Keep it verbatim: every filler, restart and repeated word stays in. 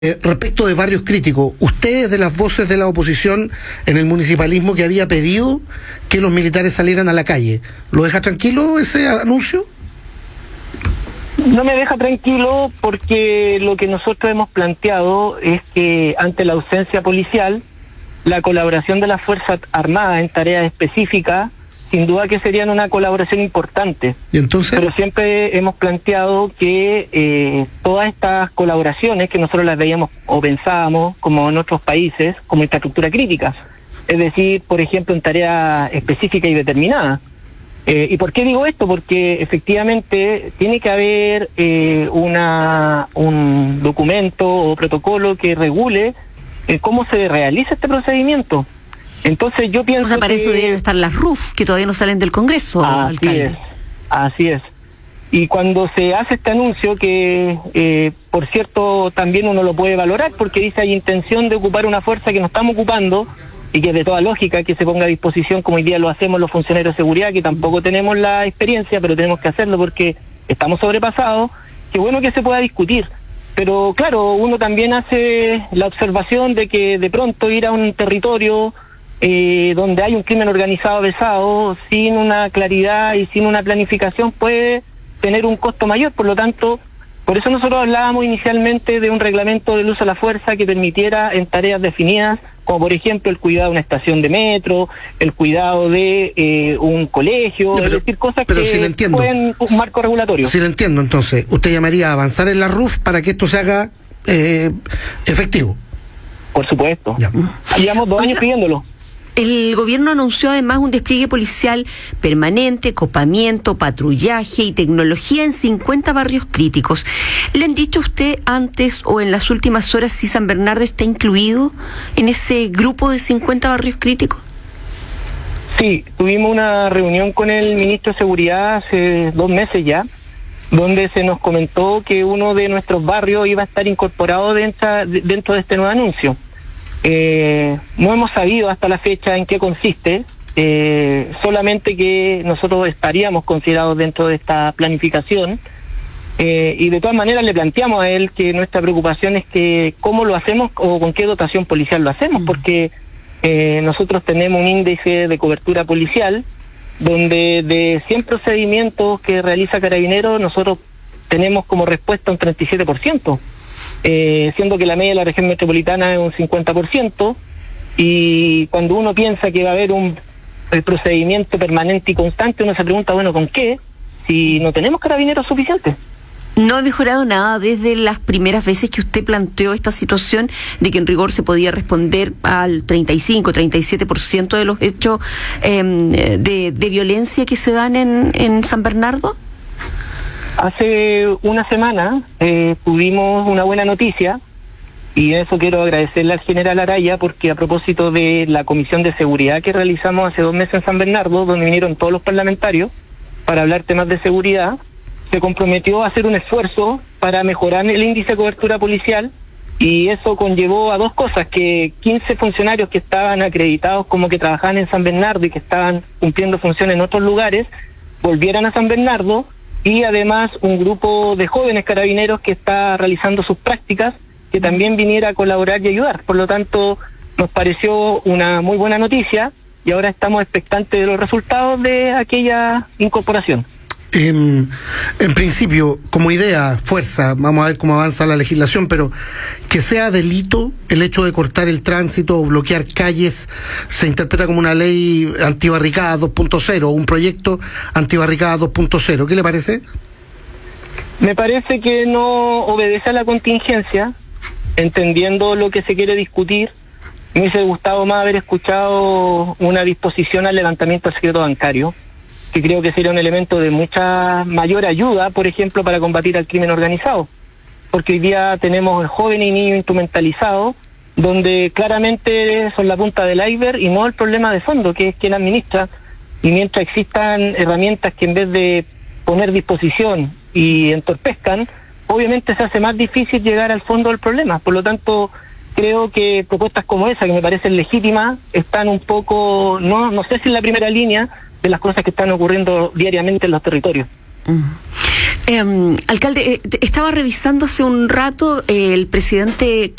Eh, respecto de barrios críticos, ¿usted es de las voces de la oposición en el municipalismo que había pedido que los militares salieran a la calle? ¿Lo deja tranquilo ese anuncio? No me deja tranquilo porque lo que nosotros hemos planteado es que ante la ausencia policial, la colaboración de las Fuerzas Armadas en tareas específicas, sin duda que serían una colaboración importante. ¿Y entonces? Pero siempre hemos planteado que eh, todas estas colaboraciones que nosotros las veíamos o pensábamos como en otros países como infraestructura críticas, es decir, por ejemplo, en tareas específicas y determinadas. Eh, ¿Y por qué digo esto? Porque efectivamente tiene que haber eh, una un documento o protocolo que regule eh, cómo se realiza este procedimiento. Entonces yo pienso o sea, para que... eso deben estar las R U F, que todavía no salen del Congreso, así alcalde. Es, así es. Y cuando se hace este anuncio, que eh, por cierto también uno lo puede valorar, porque dice hay intención de ocupar una fuerza que no estamos ocupando, y que es de toda lógica que se ponga a disposición, como hoy día lo hacemos los funcionarios de seguridad, que tampoco tenemos la experiencia, pero tenemos que hacerlo porque estamos sobrepasados. Qué bueno que se pueda discutir. Pero claro, uno también hace la observación de que de pronto ir a un territorio Eh, donde hay un crimen organizado pesado, sin una claridad y sin una planificación, puede tener un costo mayor. Por lo tanto, por eso nosotros hablábamos inicialmente de un reglamento del uso de la fuerza que permitiera en tareas definidas, como por ejemplo el cuidado de una estación de metro, el cuidado de eh, un colegio, pero, es decir, cosas pero que si le entiendo, pueden un marco regulatorio. Si le entiendo, entonces, usted llamaría a avanzar en la R U F para que esto se haga eh, efectivo. Por supuesto. Ya. Llevamos dos años pidiéndolo. El gobierno anunció además un despliegue policial permanente, copamiento, patrullaje y tecnología en cincuenta barrios críticos. ¿Le han dicho a usted antes o en las últimas horas si San Bernardo está incluido en ese grupo de cincuenta barrios críticos? Sí, tuvimos una reunión con el ministro de Seguridad hace dos meses ya, donde se nos comentó que uno de nuestros barrios iba a estar incorporado dentro, dentro de este nuevo anuncio. Eh, no hemos sabido hasta la fecha en qué consiste, eh, solamente que nosotros estaríamos considerados dentro de esta planificación, eh, y de todas maneras le planteamos a él que nuestra preocupación es que cómo lo hacemos o con qué dotación policial lo hacemos, porque eh, nosotros tenemos un índice de cobertura policial donde de cien procedimientos que realiza Carabineros nosotros tenemos como respuesta un treinta y siete por ciento. Eh, siendo que la media de la región metropolitana es un cincuenta por ciento, y cuando uno piensa que va a haber un el procedimiento permanente y constante, uno se pregunta, bueno, ¿con qué? Si no tenemos carabineros suficientes. ¿No ha mejorado nada desde las primeras veces que usted planteó esta situación de que en rigor se podía responder al treinta y cinco, treinta y siete por ciento de los hechos eh, de, de violencia que se dan en, en San Bernardo? Hace una semana eh, tuvimos una buena noticia, y en eso quiero agradecerle al general Araya, porque a propósito de la comisión de seguridad que realizamos hace dos meses en San Bernardo, donde vinieron todos los parlamentarios para hablar temas de seguridad, se comprometió a hacer un esfuerzo para mejorar el índice de cobertura policial, y eso conllevó a dos cosas: que quince funcionarios que estaban acreditados como que trabajaban en San Bernardo y que estaban cumpliendo funciones en otros lugares volvieran a San Bernardo, y además un grupo de jóvenes carabineros que está realizando sus prácticas que también viniera a colaborar y ayudar. Por lo tanto, nos pareció una muy buena noticia y ahora estamos expectantes de los resultados de aquella incorporación. Eh, en principio, como idea, fuerza, vamos a ver cómo avanza la legislación, pero que sea delito el hecho de cortar el tránsito o bloquear calles se interpreta como una ley antibarricada dos punto cero, un proyecto antibarricada dos punto cero. ¿Qué le parece? Me parece que no obedece a la contingencia, entendiendo lo que se quiere discutir. Me hubiese gustado más haber escuchado una disposición al levantamiento del secreto bancario, que creo que sería un elemento de mucha mayor ayuda, por ejemplo, para combatir al crimen organizado. Porque hoy día tenemos jóvenes y niños instrumentalizados, donde claramente son la punta del iceberg y no el problema de fondo, que es quien administra. Y mientras existan herramientas que en vez de poner disposición y entorpezcan, obviamente se hace más difícil llegar al fondo del problema. Por lo tanto, creo que propuestas como esa, que me parecen legítimas, están un poco, no, no sé si en la primera línea de las cosas que están ocurriendo diariamente en los territorios. Mm. Eh, alcalde, eh, estaba revisando hace un rato eh, el presidente